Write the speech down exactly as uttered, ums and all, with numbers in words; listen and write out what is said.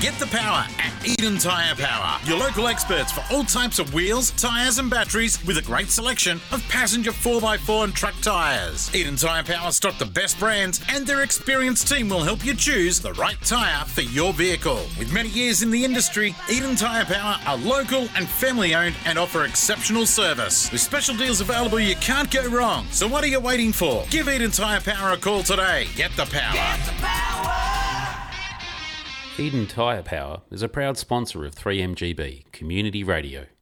Get the power at Eden Tyre Power. Your local experts for all types of wheels, tyres and batteries with a great selection of passenger four by four and truck tyres. Eden Tyre Power stock the best brands and their experienced team will help you choose the right tyre for your vehicle. With many years in the industry, Eden Tyre Power are local and family owned and offer exceptional service. With special deals available, you can't go wrong. So what are you waiting for? Give Eden Tyre Power a call today. Get the power. Get the power. Eden Tyre Power is a proud sponsor of three M G B Community Radio.